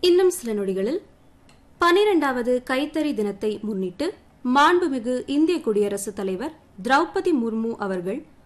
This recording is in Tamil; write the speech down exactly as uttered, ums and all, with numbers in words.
இன்னும் சில நொடிகளில் பனிரெண்டாவது கைத்தறி தினத்தை முன்னிட்டு மாண்புமிகு இந்திய குடியரசுத் தலைவர் திரௌபதி முர்மு அவர்கள்